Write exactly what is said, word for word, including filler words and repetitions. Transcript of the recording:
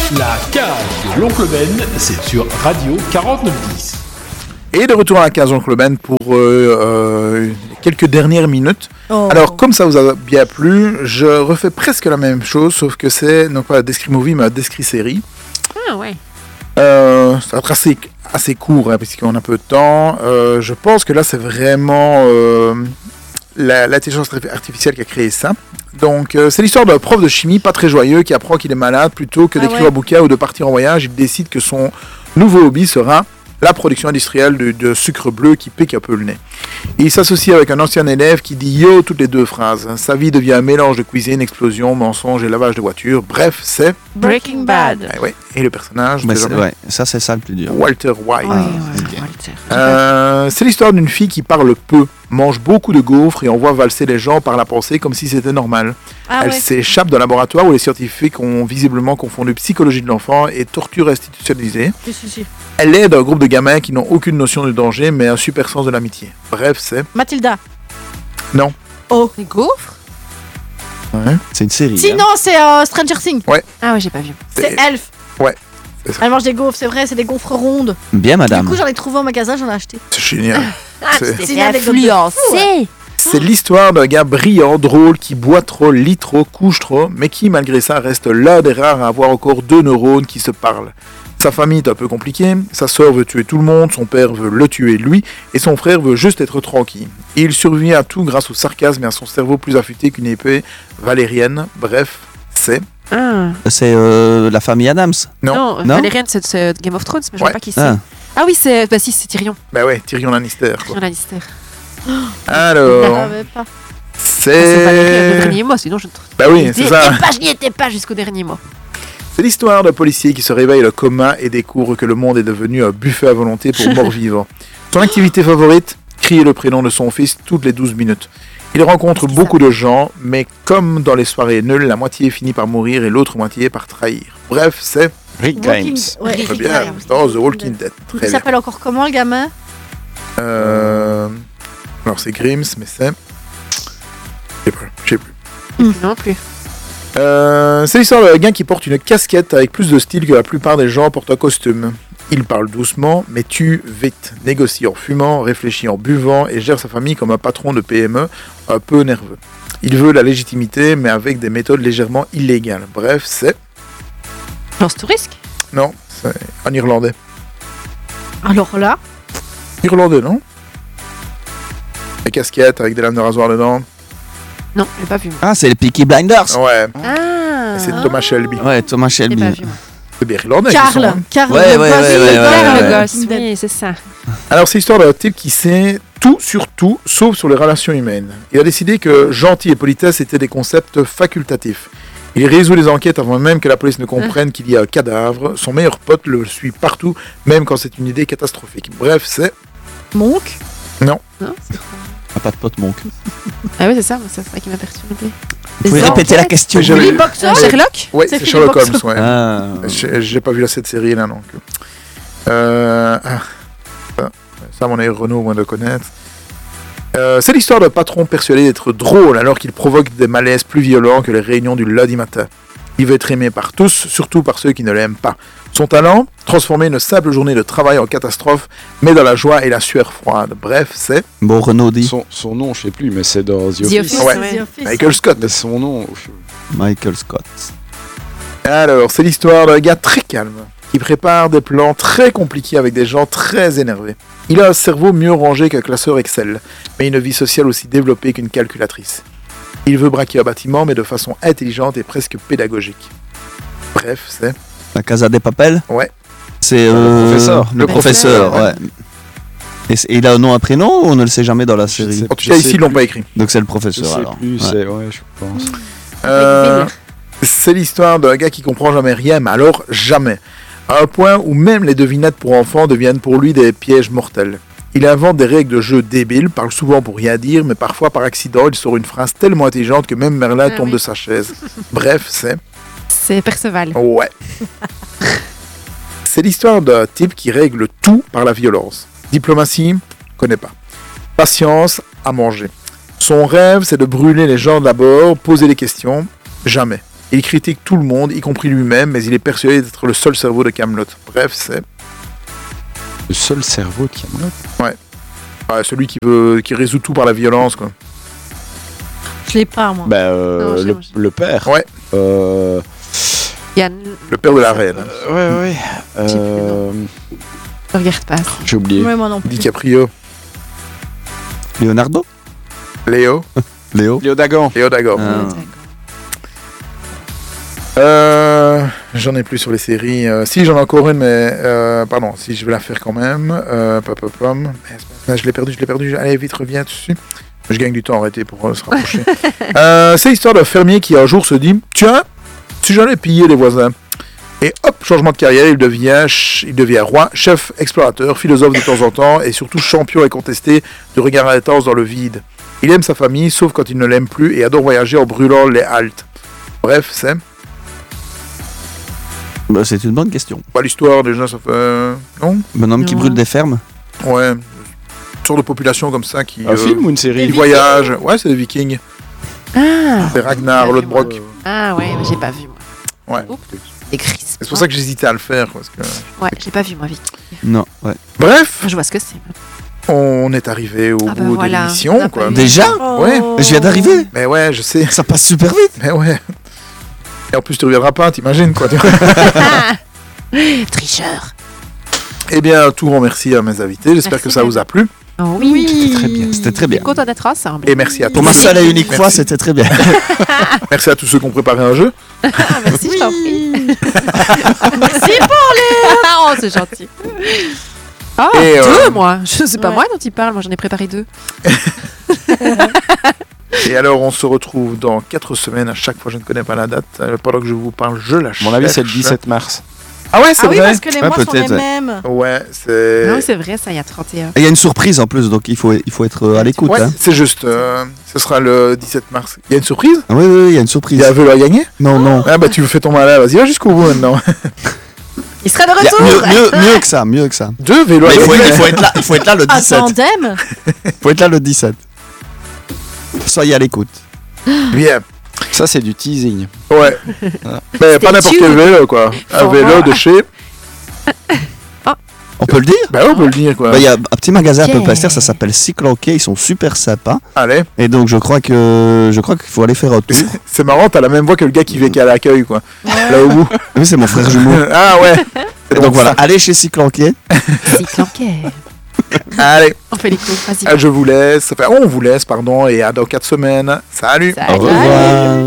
La cage de l'oncle Ben, c'est sur Radio quarante-neuf dix. Et de retour à la case Oncle Ben pour euh, euh, quelques dernières minutes. Oh. Alors, comme ça vous a bien plu, je refais presque la même chose, sauf que c'est non pas la Descrit Movie, mais la Descrit Série. Ah ouais. Euh, ça va être assez, assez court, hein, puisqu'on a peu de temps. Euh, je pense que là, c'est vraiment euh, la, l'intelligence artificielle qui a créé ça. Donc, euh, c'est l'histoire d'un prof de chimie pas très joyeux qui apprend qu'il est malade. Plutôt que ah d'écrire ouais. un bouquin ou de partir en voyage, il décide que son nouveau hobby sera la production industrielle de, de sucre bleu qui pique un peu le nez. Et il s'associe avec un ancien élève qui dit « yo » toutes les deux phrases. Sa vie devient un mélange de cuisine, explosion, mensonge et lavage de voiture. Bref, c'est... Breaking Bad. Ah, ouais. Et le personnage... Mais c'est, ouais, ça, c'est ça le plus dur. Walter White. Ah, ouais, okay. Walter. Euh, c'est l'histoire d'une fille qui parle peu, mange beaucoup de gaufres et envoie valser les gens par la pensée comme si c'était normal. Ah, Elle ouais. s'échappe d'un laboratoire où les scientifiques ont visiblement confondu psychologie de l'enfant et torture institutionnalisée. Si, si, si. Elle aide un groupe de gamins qui n'ont aucune notion du danger mais un super sens de l'amitié. Bref, c'est... Mathilda. Non. Oh. Les gaufres. Ouais. C'est une série. Sinon, hein. c'est euh, Stranger Things. Ouais. Ah ouais, j'ai pas vu. C'est, c'est Elf. Ouais. Elle mange des gaufres, c'est vrai, c'est des gaufres rondes. Bien, madame. Du coup, j'en ai trouvé au magasin, j'en ai acheté. C'est génial. Ah, c'est, c'est une influence. Ouais. C'est l'histoire d'un gars brillant, drôle, qui boit trop, lit trop, couche trop, mais qui, malgré ça, reste l'un des rares à avoir encore deux neurones qui se parlent. Sa famille est un peu compliquée, sa sœur veut tuer tout le monde, son père veut le tuer lui, et son frère veut juste être tranquille. Et il survit à tout grâce au sarcasme et à son cerveau plus affûté qu'une épée valérienne. Bref, c'est... Ah. C'est euh, la famille Adams. Non, non, non Valériane, c'est, c'est Game of Thrones, mais je ouais. vois pas qui c'est. Ah. ah oui, c'est, bah si, c'est Tyrion. Bah ouais, Tyrion Lannister. Quoi. Tyrion Lannister. Alors, je n'avais pas. C'est... Ah, c'est Valériane, le dernier mois, sinon je ne... Bah oui, c'est ça. Pas, je n'y étais pas jusqu'au dernier mois. C'est l'histoire d'un policier qui se réveille le coma et découvre que le monde est devenu un buffet à volonté pour morts-vivants. Son activité favorite, crier le prénom de son fils toutes les douze minutes. Il rencontre beaucoup de gens, mais comme dans les soirées nulles, la moitié finit par mourir et l'autre moitié par trahir. Bref, c'est... Rick Grimes. Ouais, très bien, dans The Walking Dead. Très Il s'appelle encore comment, le gamin euh... Alors, c'est Grimes, mais c'est... Je sais plus. Je sais plus. Mmh. Non plus. Euh, c'est l'histoire d'un gars qui porte une casquette avec plus de style que la plupart des gens portent un costume. Il parle doucement, mais tue vite, négocie en fumant, réfléchit en buvant et gère sa famille comme un patron de P M E un peu nerveux. Il veut la légitimité, mais avec des méthodes légèrement illégales. Bref, c'est... Lance Touriste ? Non, c'est un Irlandais. Alors là ? Irlandais, non ? Des casquettes avec des lames de rasoir dedans. Non, j'ai pas vu. Ah, c'est les Peaky Blinders. Ouais. Ah. Et c'est Thomas Shelby. Ouais, Thomas Shelby. J'ai pas vu. C'est bien irlandais. Carl. Hein. Carl. Ouais, ouais, ouais, ouais, ouais, Carl ouais, le gosse. Oui, c'est ça. Alors, c'est l'histoire d'un type qui sait tout sur tout, sauf sur les relations humaines. Il a décidé que gentil et politesse étaient des concepts facultatifs. Il résout les enquêtes avant même que la police ne comprenne qu'il y a un cadavre. Son meilleur pote le suit partout, même quand c'est une idée catastrophique. Bref, c'est... Monk ? Non. Non, c'est ah, pas de pote, Monk. Ah oui, c'est ça, c'est ça qui m'a perturbé. Vous pouvez répéter la question. Philippe Boxer, Sherlock ? Oui, c'est, c'est Sherlock Holmes, ouais. Ah. J'ai, j'ai pas vu cette série là, donc. Euh... Ah. Ça, mon avis, Renaud, moins de connaître. Euh, c'est l'histoire d'un patron persuadé d'être drôle alors qu'il provoque des malaises plus violents que les réunions du lundi matin. Il veut être aimé par tous, surtout par ceux qui ne l'aiment pas. Son talent, transformer une simple journée de travail en catastrophe, mais dans la joie et la sueur froide. Bref, c'est... Bon, Renaud dit. Son, son nom, je sais plus, mais c'est dans The, The Office. Office. Ouais. Ouais. Office. Michael Scott. Mais son nom... Michael Scott. Alors, c'est l'histoire d'un gars très calme, qui prépare des plans très compliqués avec des gens très énervés. Il a un cerveau mieux rangé qu'un classeur Excel, mais une vie sociale aussi développée qu'une calculatrice. Il veut braquer un bâtiment, mais de façon intelligente et presque pédagogique. Bref, c'est... La Casa des Papel ? Ouais. C'est euh, le professeur. Le, le professeur, professeur, ouais. Et, et il a un nom, un prénom ou on ne le sait jamais dans la série ? En tout cas, ici, ils l'ont pas écrit. Donc c'est le Je professeur sais alors. plus, Ouais. c'est... Ouais, je pense. Euh, c'est l'histoire d'un gars qui comprend jamais rien, mais alors jamais. À un point où même les devinettes pour enfants deviennent pour lui des pièges mortels. Il invente des règles de jeu débiles, parle souvent pour rien dire, mais parfois par accident, il sort une phrase tellement intelligente que même Merlin ah, tombe oui. de sa chaise. Bref, c'est... C'est Perceval. Ouais. C'est l'histoire d'un type qui règle tout par la violence. Diplomatie, connais pas. Patience, à manger. Son rêve, c'est de brûler les gens d'abord, poser des questions, jamais. Il critique tout le monde, y compris lui-même, mais il est persuadé d'être le seul cerveau de Kaamelott. Bref, c'est... Le seul cerveau de Kaamelott. Ouais. Ouais, celui qui veut, qui résout tout par la violence, quoi. Je l'ai pas, moi. Bah, euh, Non, j'ai- le, le père. Ouais. Euh, Yann, Le père de la reine. euh, ouais, ouais. J'ai plus le Euh, je regarde pas. J'ai oublié. Ouais, moi non plus. DiCaprio. Leonardo Léo. Léo Léo Dagan. Léo Dagan. Ah. Euh, j'en ai plus sur les séries. Euh, si, j'en ai encore une, mais... Euh, pardon, si, je vais la faire quand même. Euh, pop, pop, pop. Mais, je l'ai perdu, je l'ai perdu. Allez, vite, reviens dessus. Je gagne du temps, arrêtez pour euh, se rapprocher. euh, c'est l'histoire d'un fermier qui un jour se dit « Tiens, si j'allais piller les voisins ?» Et hop, changement de carrière, il devient, ch- il devient roi, chef, explorateur, philosophe de temps en temps, et surtout champion incontesté de regard intense dans le vide. Il aime sa famille, sauf quand il ne l'aime plus, et adore voyager en brûlant les haltes. Bref, c'est... Bah, c'est une bonne question. Pas l'histoire, déjà, ça fait... Non Un homme qui Non. brûle des fermes. Ouais. Une sorte de population comme ça qui... Un euh, film ou une série qui voyage. Ouais, c'est des Vikings. Ah, C'est Ragnar, Lodbrok. ah ouais, mais j'ai pas vu moi. Ouais. Oups. Des crisps. C'est pour ça que j'hésitais à le faire. Parce que... Ouais, j'ai pas vu moi vite. Non, ouais. Bref, Je vois ce que c'est. on est arrivé au Ah bah bout voilà, de on l'émission, a quoi. pas eu. Déjà Oh. Ouais. Je viens d'arriver. Mais ouais, je sais. Ça passe super vite. Mais ouais. Et en plus, tu reviendras pas, t'imagines, quoi. Ah Tricheur. Eh bien, tout grand merci à mes invités. J'espère Merci, que ça Ben. vous a plu. Oh Oui. Très bien. C'était très bien. Content d'être ensemble. Et merci à Pour tous. ma seule et unique Merci. fois, c'était très bien. Merci à tous ceux qui ont préparé un jeu. Ah, merci, je t'en prie. Oui. Merci pour les. Oh, c'est gentil. Ah, Et, deux, euh, moi. Je sais pas ouais. moi dont il parle. Moi, j'en ai préparé deux. Et alors, on se retrouve dans quatre semaines. À chaque fois, je ne connais pas la date. Euh, Pendant que je vous parle, je la À mon avis, c'est le cherche. dix-sept mars. Ah ouais, c'est Ah oui, vrai. parce que les Ah, mois sont les peut-être, ouais. mêmes. Ouais, c'est... Non, c'est vrai, ça, il y a trente et un. Et il y a une surprise en plus, donc il faut, il faut être euh, à l'écoute. Ouais, Hein. c'est juste. euh, ce sera le dix-sept mars. Il y a une surprise? Ah oui, oui, oui, il y a une Il surprise. y a un vélo à gagner? Non, non. Ah bah tu fais ton malin, vas-y, va jusqu'au bout maintenant. Il sera de Il y a retour. mieux, mieux, mieux que ça, mieux que ça. Deux vélos à Mais il faut, gagner. il faut être là, il faut être là le À dix-sept. tandem. Il faut être là le dix-sept. Soyez à l'écoute. Bien. Ça, c'est du teasing. Ouais. Mais pas n'importe quel vélo, quoi. Un Faut vélo voir. de chez. On peut le dire. Bah, on peut le dire, quoi. Bah, il y a un petit magasin à Ok. Peuplester, ça s'appelle Cyclanquet, ils sont super sympas. Allez. Et donc je crois que je crois qu'il faut aller faire un tour. C'est marrant, t'as la même voix que le gars qui vient à l'accueil, quoi. Là au bout. Oui, c'est mon frère jumeau. Ah ouais. Et donc voilà, allez chez Cyclanquet. Cyclanquet. Allez, On fait les coups. Vas-y. ah, je vous laisse. Enfin, on vous laisse, pardon. Et à dans quatre semaines. Salut. Salut. Au revoir.